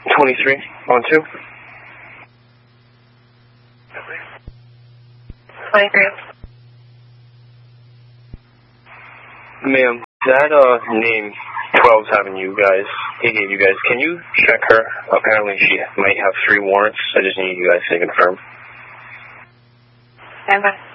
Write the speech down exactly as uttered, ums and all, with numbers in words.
twenty-three on two. twenty-three. Ma'am, that uh, name twelve's having you guys, he gave you guys, can you check her? Apparently she might have three warrants. I just need you guys to confirm. Stand by.